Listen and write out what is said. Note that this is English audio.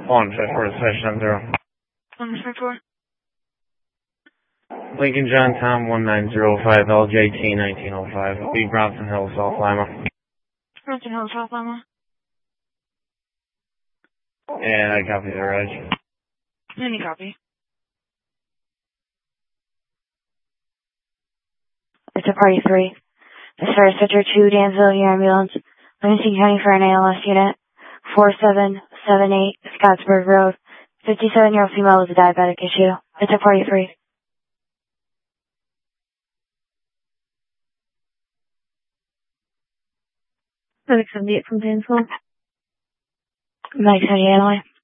154-70. 154. Lincoln John Tom 1905 LJT 1905. Lee Bronson Hill, South Lima. Bronson Hill, South Lima. And I copy the reg. Any copy. It's a party 3. This is Center 2, Danville, your ambulance. Livingston County for an ALS unit. 4778 Scottsburg Road. 57-year-old female with a diabetic issue. It's a party 3. Medic 78 from Danville. Medic 78, Illinois.